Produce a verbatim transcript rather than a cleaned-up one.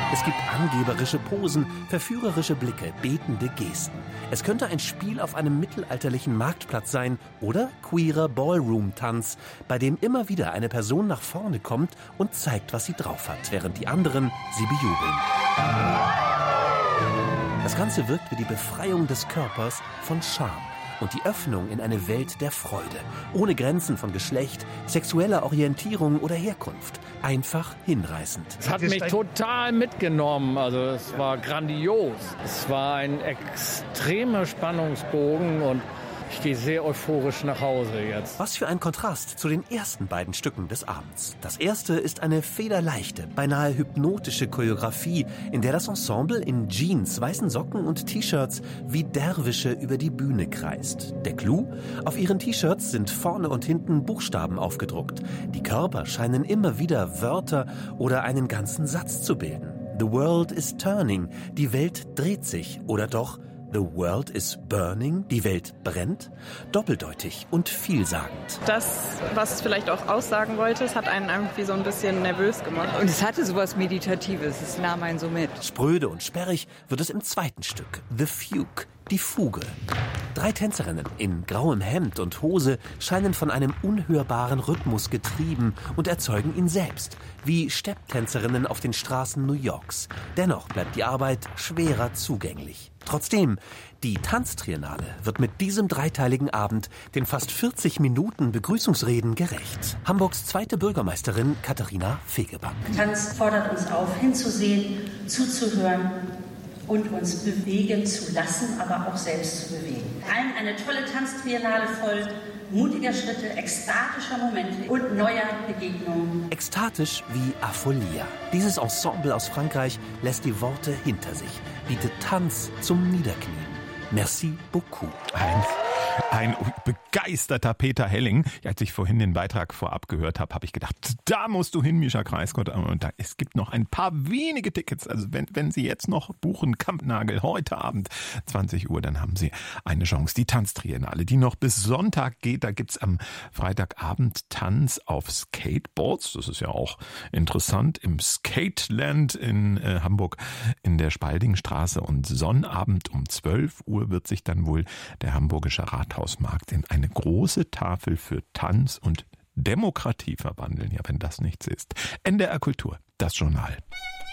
Es gibt angeberische Posen, verführerische Blicke, betende Gesten. Es könnte ein Spiel auf einem mittelalterlichen Marktplatz sein oder queerer Ballroom-Tanz, bei dem immer wieder eine Person nach vorne kommt und zeigt, was sie drauf hat, während die anderen sie bejubeln. Das Ganze wirkt wie die Befreiung des Körpers von Scham und die Öffnung in eine Welt der Freude, ohne Grenzen von Geschlecht, sexueller Orientierung oder Herkunft. Einfach hinreißend. Es hat mich total mitgenommen, also es war grandios. Es war ein extremer Spannungsbogen und ich gehe sehr euphorisch nach Hause jetzt. Was für ein Kontrast zu den ersten beiden Stücken des Abends. Das erste ist eine federleichte, beinahe hypnotische Choreografie, in der das Ensemble in Jeans, weißen Socken und T-Shirts wie Derwische über die Bühne kreist. Der Clou? Auf ihren T-Shirts sind vorne und hinten Buchstaben aufgedruckt. Die Körper scheinen immer wieder Wörter oder einen ganzen Satz zu bilden. The world is turning. Die Welt dreht sich. Oder doch The world is burning, die Welt brennt? Doppeldeutig und vielsagend. Das, was es vielleicht auch aussagen wollte, es hat einen irgendwie so ein bisschen nervös gemacht. Und es hatte sowas Meditatives, es nahm einen so mit. Spröde und sperrig wird es im zweiten Stück, The Fugue, die Fuge. Drei Tänzerinnen in grauem Hemd und Hose scheinen von einem unhörbaren Rhythmus getrieben und erzeugen ihn selbst, wie Stepptänzerinnen auf den Straßen New Yorks. Dennoch bleibt die Arbeit schwerer zugänglich. Trotzdem, die Tanztriennale wird mit diesem dreiteiligen Abend den fast vierzig Minuten Begrüßungsreden gerecht. Hamburgs zweite Bürgermeisterin Katharina Fegebank. Tanz fordert uns auf, hinzusehen, zuzuhören und uns bewegen zu lassen, aber auch selbst zu bewegen. Allen eine tolle Tanztriennale voll mutiger Schritte, ekstatischer Momente und neuer Begegnungen. Ekstatisch wie Afolia. Dieses Ensemble aus Frankreich lässt die Worte hinter sich, bietet Tanz zum Niederknien. Merci beaucoup. Ein, ein begeisterter Peter Helling. Ja, als ich vorhin den Beitrag vorab gehört habe, habe ich gedacht, da musst du hin, Mischa Kreisgott. Und da, es gibt noch ein paar wenige Tickets. Also wenn, wenn Sie jetzt noch buchen, Kampnagel, heute Abend zwanzig Uhr, dann haben Sie eine Chance. Die Tanztriennale, die noch bis Sonntag geht. Da gibt's am Freitagabend Tanz auf Skateboards. Das ist ja auch interessant. Im Skateland in äh, Hamburg in der Spaldingstraße. Und Sonnabend um zwölf Uhr wird sich dann wohl der Hamburgische Rathausmarkt in eine große Tafel für Tanz und Demokratie verwandeln. Ja, wenn das nichts ist. N D R Kultur, das Journal.